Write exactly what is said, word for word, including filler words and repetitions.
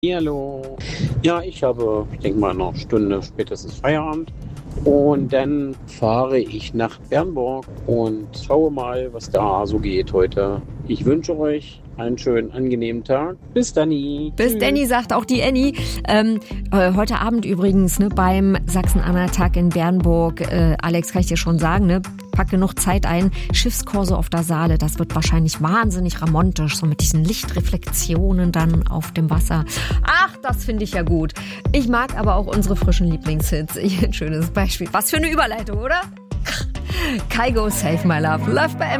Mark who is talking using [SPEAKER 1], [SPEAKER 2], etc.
[SPEAKER 1] Hallo. Ja, ich habe, ich denke mal, noch eine Stunde spätestens Feierabend. Und dann fahre ich nach Bernburg und schaue mal, was da so geht heute. Ich wünsche euch einen schönen, angenehmen Tag. Bis Danny.
[SPEAKER 2] Bis Danny, sagt auch die Annie. Ähm, äh, heute Abend übrigens ne, beim Sachsen-Anhalt-Tag in Bernburg. Äh, Alex, kann ich dir schon sagen, ne? Pack genug Zeit ein. Schiffskurse auf der Saale, das wird wahrscheinlich wahnsinnig romantisch, so mit diesen Lichtreflexionen dann auf dem Wasser. Ach, das finde ich ja gut. Ich mag aber auch unsere frischen Lieblingshits. Ein schönes Beispiel. Was für eine Überleitung, oder? Kygo, Save My Love. Love bei